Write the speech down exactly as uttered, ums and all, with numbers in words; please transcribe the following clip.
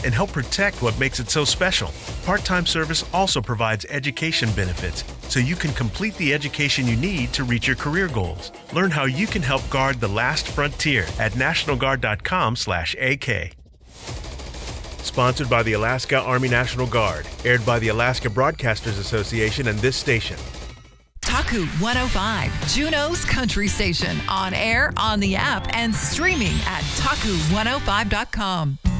and help protect what makes it so special. Part-time service also provides education benefits, so you can complete the education you need to reach your career goals. Learn how you can help guard the last frontier at national guard dot com slash A K. Sponsored by the Alaska Army National Guard. Aired by the Alaska Broadcasters Association and this station. Taku one oh five, Juneau's country station. On air, on the app, and streaming at taku one oh five dot com.